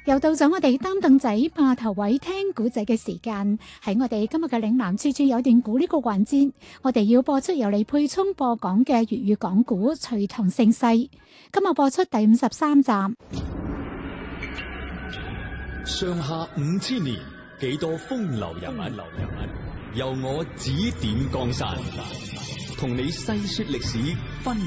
又到咗我哋擔凳仔霸頭位聽古仔嘅時間，喺我哋今日嘅嶺南處處有段古呢個環節，我哋要播出由李佩聰播講嘅粵語講古《隋唐盛世》，今日播出第53集。 上下5000年，幾多風流人物，由我指點江山，同你細說歷史，分